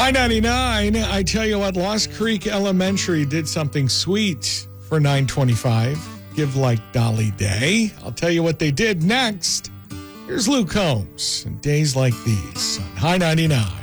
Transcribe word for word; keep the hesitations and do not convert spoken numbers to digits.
Hi, ninety-nine. I tell you what, Lost Creek Elementary did something sweet for nine twenty-five. Give like Dolly Day. I'll tell you what they did next. Here's Luke Combs and Days Like These on High ninety-nine.